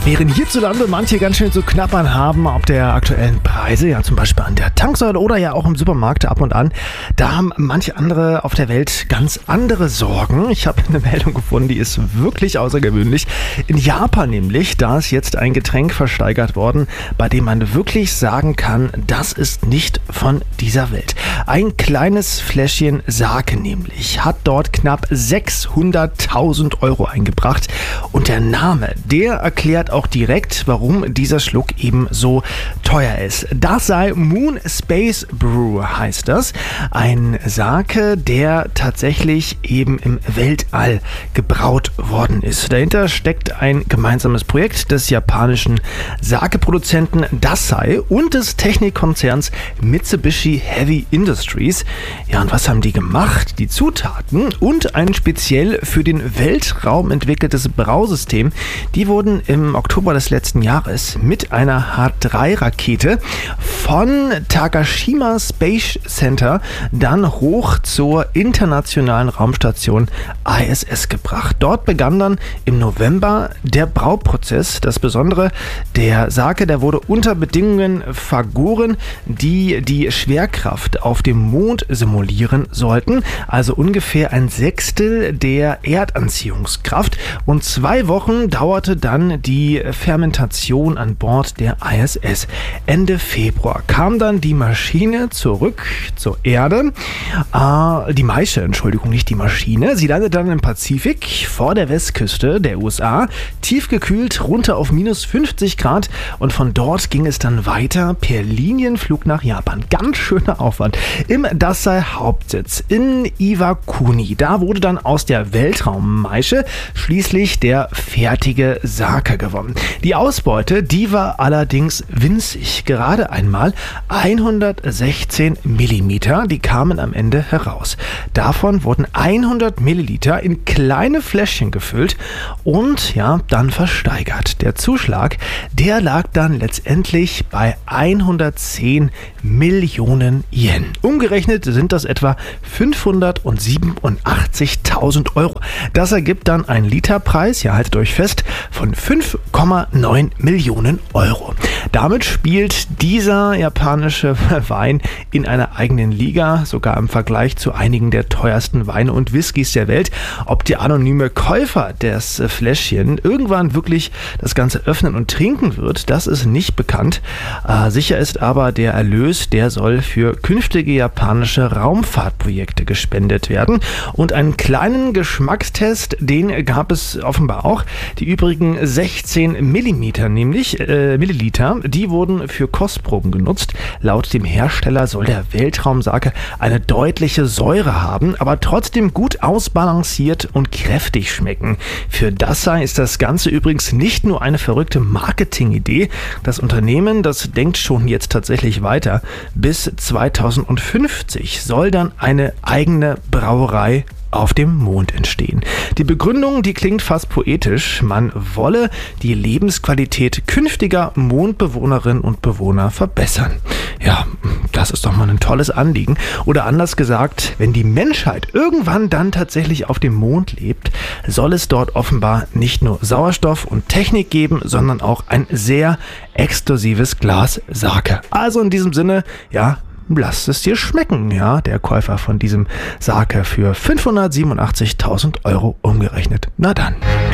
Während hierzulande manche ganz schön zu knabbern haben ob der aktuellen Preise, ja zum Beispiel an der Tanksäule oder ja auch im Supermarkt ab und an, da haben manche andere auf der Welt ganz andere Sorgen. Ich habe eine Meldung gefunden, die ist wirklich außergewöhnlich. In Japan nämlich, da ist jetzt ein Getränk versteigert worden, bei dem man wirklich sagen kann, das ist nicht von dieser Welt. Ein kleines Fläschchen Sake nämlich hat dort knapp 600.000 Euro eingebracht und der Name, der erklärt auch direkt, warum dieser Schluck eben so teuer ist. Das sei Moon Space Brew, heißt das. Ein Sake, der tatsächlich eben im Weltall gebraut worden ist. Dahinter steckt ein gemeinsames Projekt des japanischen Sake-Produzenten Dassai und des Technikkonzerns Mitsubishi Heavy Industries. Ja, und was haben die gemacht? Die Zutaten und ein speziell für den Weltraum entwickeltes Brausystem, die wurden im Oktober des letzten Jahres mit einer H3-Rakete von Takashima Space Center dann hoch zur internationalen Raumstation ISS gebracht. Dort begann dann im November der Brauprozess. Das Besondere, der Sake, der wurde unter Bedingungen vergoren, die die Schwerkraft auf dem Mond simulieren sollten, also ungefähr ein Sechstel der Erdanziehungskraft. Und 2 Wochen dauerte dann die Fermentation an Bord der ISS. Ende Februar kam dann die Maschine zurück zur Erde. Die Maische, Entschuldigung, nicht die Maschine. Sie landete dann im Pazifik vor der Westküste der USA, tiefgekühlt runter auf minus 50 Grad und von dort ging es dann weiter per Linienflug nach Japan. Ganz schöner Aufwand. Im Dassai Hauptsitz in Iwakuni. Da wurde dann aus der Weltraummaische schließlich der fertige Sake gewonnen. Die Ausbeute, die war allerdings winzig. Gerade einmal 116 Millimeter, die kamen am Ende heraus. Davon wurden 100 Milliliter in kleine Fläschchen gefüllt und ja, dann versteigert. Der Zuschlag, der lag dann letztendlich bei 110 Millionen Yen. Umgerechnet sind das etwa 587.000 Euro. Das ergibt dann einen Literpreis, ja haltet euch fest, von 5,9 Millionen Euro. Damit spielt dieser japanische Wein in einer eigenen Liga, sogar im Vergleich zu einigen der teuersten Weine und Whiskys der Welt. Ob der anonyme Käufer des Fläschchen irgendwann wirklich das Ganze öffnen und trinken wird, das ist nicht bekannt. Sicher ist aber, der Erlös, der soll für künftige japanische Raumfahrtprojekte gespendet werden. Und einen kleinen Geschmackstest, den gab es offenbar auch. Die übrigen 16 Milliliter, die wurden für Kostproben genutzt. Laut dem Hersteller soll der Weltraumsake eine deutliche Säure haben, aber trotzdem gut ausbalanciert und kräftig schmecken. Für Dassai ist das Ganze übrigens nicht nur eine verrückte Marketingidee. Das Unternehmen, das denkt schon jetzt tatsächlich weiter. Bis 2050 soll dann eine eigene Brauerei auf dem Mond entstehen. Die Begründung, die klingt fast poetisch. Man wolle die Lebensqualität künftiger Mondbewohnerinnen und Bewohner verbessern. Ja, das ist doch mal ein tolles Anliegen. Oder anders gesagt, wenn die Menschheit irgendwann dann tatsächlich auf dem Mond lebt, soll es dort offenbar nicht nur Sauerstoff und Technik geben, sondern auch ein sehr exklusives Glas Sake. Also in diesem Sinne, ja, lasst es dir schmecken, ja, der Käufer von diesem Sake für 587.000 Euro umgerechnet. Na dann.